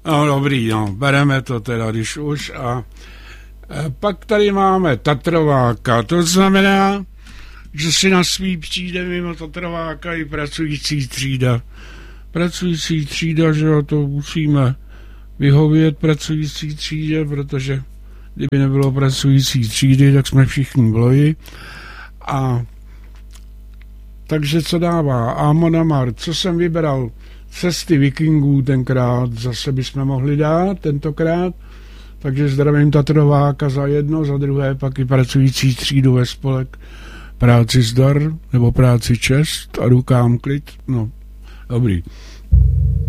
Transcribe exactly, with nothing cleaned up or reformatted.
No dobrý, no, bereme to teda, když už. A pak tady máme Tatrováka, to znamená, že si na svý přijde mimo Tatrováka i pracující třída. Pracující třída, že jo, to musíme vyhovět pracující třídě, protože kdyby nebylo pracující třídy, tak jsme všichni bloji. A takže co dává? Amon Amarth, co jsem vybral? Cesty vikingů tenkrát, zase bychom mohli dát tentokrát. Takže zdravím Tatrováka za jedno, za druhé pak i pracující třídu ve spolek Práci zdar, nebo Práci čest a rukám klid. No, dobrý.